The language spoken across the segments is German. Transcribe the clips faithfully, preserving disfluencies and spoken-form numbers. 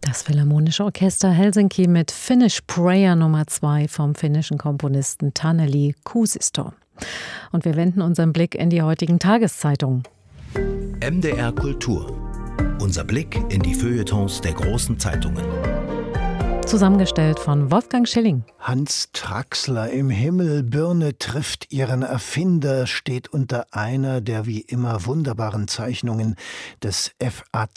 Das Philharmonische Orchester Helsinki mit Finnish Prayer Nummer zwei vom finnischen Komponisten Taneli Kuusisto. Und wir wenden unseren Blick in die heutigen Tageszeitungen. M D R Kultur. Unser Blick in die Feuilletons der großen Zeitungen. Zusammengestellt von Wolfgang Schilling. Hans Traxler im Himmel, Birne trifft ihren Erfinder, steht unter einer der wie immer wunderbaren Zeichnungen des F A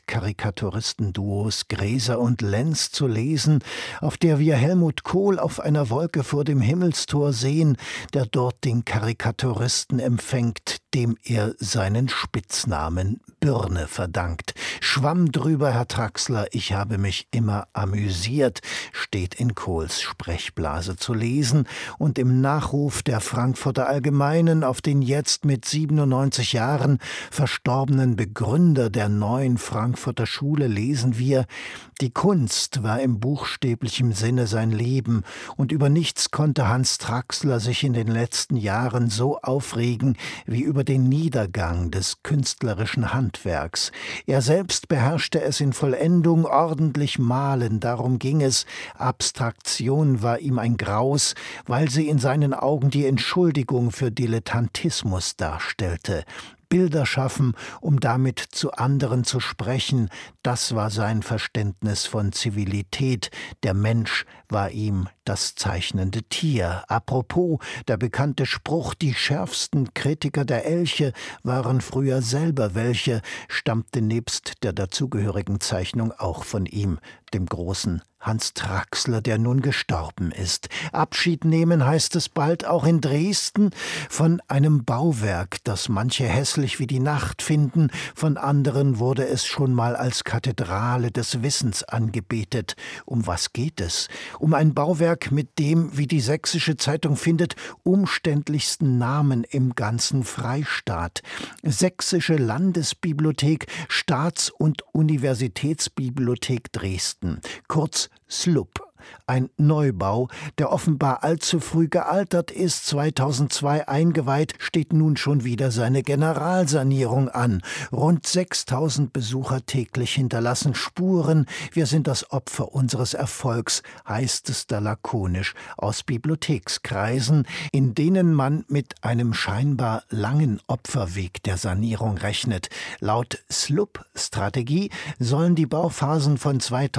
Z-Karikaturistenduos Gräser und Lenz zu lesen, auf der wir Helmut Kohl auf einer Wolke vor dem Himmelstor sehen, der dort den Karikaturisten empfängt, dem er seinen Spitznamen Birne verdankt. Schwamm drüber, Herr Traxler, ich habe mich immer amüsiert, steht in Kohls Sprechblase zu lesen, und im Nachruf der Frankfurter Allgemeinen auf den jetzt mit siebenundneunzig Jahren verstorbenen Begründer der neuen Frankfurter Schule lesen wir: Die Kunst war im buchstäblichen Sinne sein Leben, und über nichts konnte Hans Traxler sich in den letzten Jahren so aufregen wie über den Niedergang des künstlerischen Handwerks. Er selbst beherrschte es in Vollendung, ordentlich malen, darum ging es. Abstraktion war ihm ein Graus, weil sie in seinen Augen die Entschuldigung für Dilettantismus darstellte. Bilder schaffen, um damit zu anderen zu sprechen, das war sein Verständnis von Zivilität. Der Mensch war ihm das zeichnende Tier. Apropos, der bekannte Spruch, die schärfsten Kritiker der Elche waren früher selber welche, stammte nebst der dazugehörigen Zeichnung auch von ihm, dem großen Hans Traxler, der nun gestorben ist. Abschied nehmen heißt es bald auch in Dresden von einem Bauwerk, das manche hässlich wie die Nacht finden, von anderen wurde es schon mal als Kathedrale des Wissens angebetet. Um was geht es? Um ein Bauwerk mit dem, wie die Sächsische Zeitung findet, umständlichsten Namen im ganzen Freistaat. Sächsische Landesbibliothek, Staats- und Universitätsbibliothek Dresden. Kurz S L U B. Ein Neubau, der offenbar allzu früh gealtert ist, zweitausendzwei eingeweiht, steht nun schon wieder seine Generalsanierung an. Rund sechstausend Besucher täglich hinterlassen Spuren. Wir sind das Opfer unseres Erfolgs, heißt es da lakonisch aus Bibliothekskreisen, in denen man mit einem scheinbar langen Opferweg der Sanierung rechnet. Laut S L U B-Strategie sollen die Bauphasen von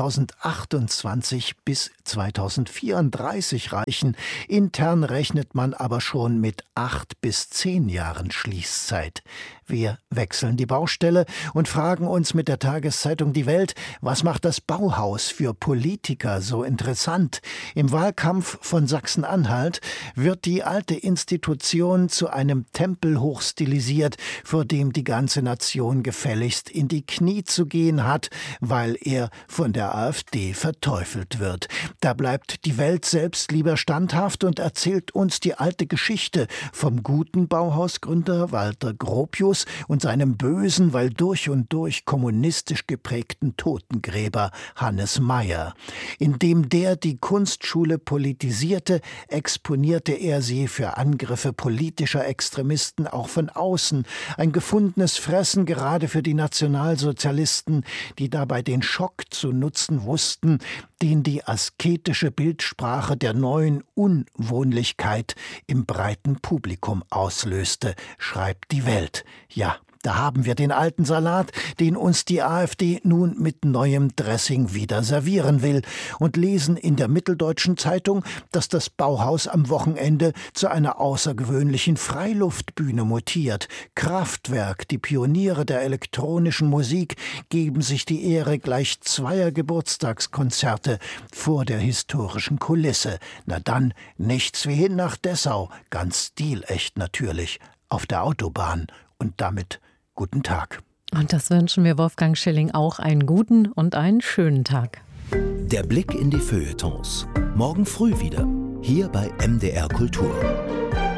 zweitausendachtundzwanzig bis zweitausendvierunddreißig reichen. Intern rechnet man aber schon mit acht bis zehn Jahren Schließzeit. Wir wechseln die Baustelle und fragen uns mit der Tageszeitung Die Welt, was macht das Bauhaus für Politiker so interessant? Im Wahlkampf von Sachsen-Anhalt wird die alte Institution zu einem Tempel hochstilisiert, vor dem die ganze Nation gefälligst in die Knie zu gehen hat, weil er von der AfD verteufelt wird. Da bleibt die Welt selbst lieber standhaft und erzählt uns die alte Geschichte vom guten Bauhausgründer Walter Gropius und seinem bösen, weil durch und durch kommunistisch geprägten Totengräber Hannes Meyer. Indem der die Kunstschule politisierte, exponierte er sie für Angriffe politischer Extremisten auch von außen. Ein gefundenes Fressen gerade für die Nationalsozialisten, die dabei den Schock zu nutzen wussten, den die asketische Bildsprache der neuen Unwohnlichkeit im breiten Publikum auslöste, schreibt die Welt. Ja, da haben wir den alten Salat, den uns die AfD nun mit neuem Dressing wieder servieren will, und lesen in der Mitteldeutschen Zeitung, dass das Bauhaus am Wochenende zu einer außergewöhnlichen Freiluftbühne mutiert. Kraftwerk, die Pioniere der elektronischen Musik, geben sich die Ehre gleich zweier Geburtstagskonzerte vor der historischen Kulisse. Na dann, nichts wie hin nach Dessau, ganz stilecht natürlich, auf der Autobahn. Und damit guten Tag. Und das wünschen wir Wolfgang Schilling auch, einen guten und einen schönen Tag. Der Blick in die Feuilletons. Morgen früh wieder, hier bei M D R Kultur.